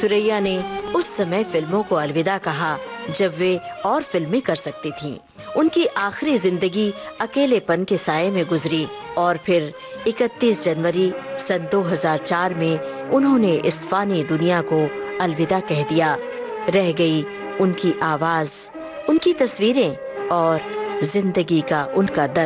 सुरैया ने उस समय फिल्मों को अलविदा कहा जब वे और फिल्में कर सकती थीं। उनकी आखिरी जिंदगी अकेलेपन के साए में गुजरी और फिर 31 जनवरी सन 2004 में उन्होंने इस फानी दुनिया को अलविदा कह दिया। रह गई उनकी आवाज, उनकी तस्वीरें और जिंदगी का उनका दर्द।